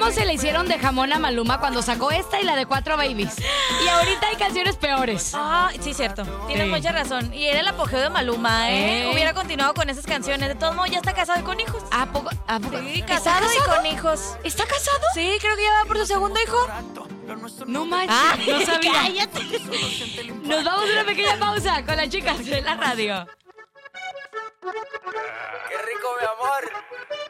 cómo se le hicieron de jamón a Maluma cuando sacó esta y la de 4 Babies. Y ahorita hay canciones peores. Ah, sí, cierto. Tienes Sí. mucha razón. Y era el apogeo de Maluma, ¿eh? Hubiera continuado con esas canciones. De todos modos, ya está casado y con hijos. ¿A poco? Sí, ¿Está casado y casado? con hijos. ¿Está casado? Sí, creo que ya va por su segundo hijo. No manches, Ah, no sabía. cállate. Nos vamos a una pequeña pausa con las chicas de la radio. Qué rico, mi amor.